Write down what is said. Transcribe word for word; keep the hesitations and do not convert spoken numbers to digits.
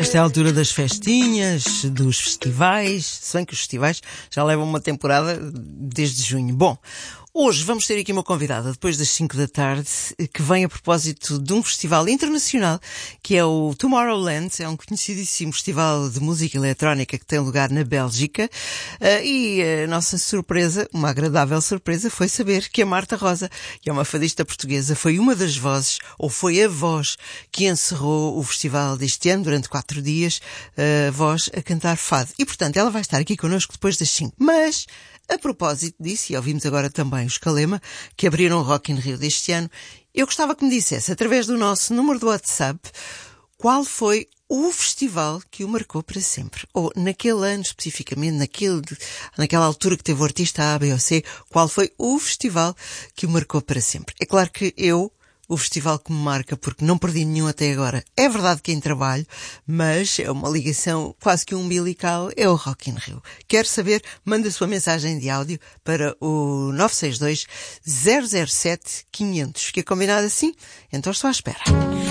Esta é a altura das festinhas, dos festivais, se bem que os festivais já levam uma temporada desde junho. Bom, hoje vamos ter aqui uma convidada, depois das cinco da tarde, que vem a propósito de um festival internacional, que é o Tomorrowland. É um conhecidíssimo festival de música eletrónica que tem lugar na Bélgica. E a nossa surpresa, uma agradável surpresa, foi saber que a Marta Rosa, que é uma fadista portuguesa, foi uma das vozes, ou foi a voz, que encerrou o festival deste ano, durante quatro dias, a voz a cantar fado. E, portanto, ela vai estar aqui connosco depois das cinco. Mas, a propósito disso, e ouvimos agora também os Calema, que abriram o Rock in Rio deste ano, eu gostava que me dissesse, através do nosso número do WhatsApp, qual foi o festival que o marcou para sempre. Ou, naquele ano especificamente, naquele, naquela altura que teve o artista A, B ou C, qual foi o festival que o marcou para sempre. É claro que eu, o festival que me marca, porque não perdi nenhum até agora, é verdade que em trabalho, mas é uma ligação quase que umbilical, é o Rock in Rio. Quer saber? Manda a sua mensagem de áudio para o nove seis dois, zero zero sete, quinhentos. Fica combinado assim? Então estou à espera.